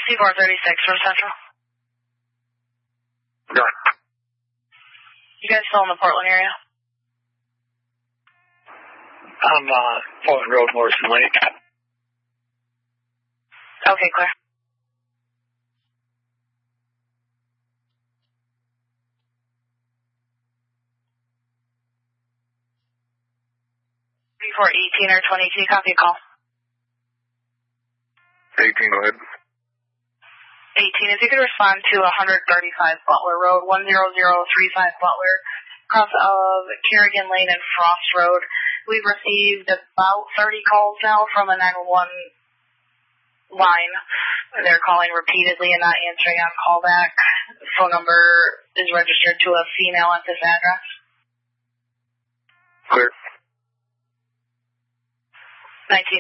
C436 from Central. Yeah. You guys still in the Portland area? I'm Portland Road, Morrison Lake. Okay, clear. For 18 or 22, copy a call. 18, go ahead. 18, if you could respond to 135 Butler Road, 10035 Butler, across of Kerrigan Lane and Frost Road. We've received about 30 calls now from a 911 line. They're calling repeatedly and not answering on callback. The phone number is registered to a female at this address. Clear. 19.